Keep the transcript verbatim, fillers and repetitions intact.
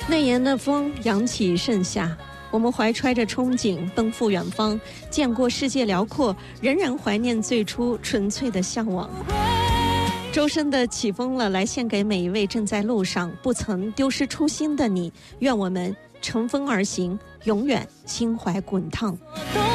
内沿的风扬起盛夏，我们怀揣着憧憬奔赴远方，见过世界辽阔，仍然怀念最初纯粹的向往。周深的起风了，来献给每一位正在路上不曾丢失初心的你，愿我们乘风而行，永远心怀滚烫。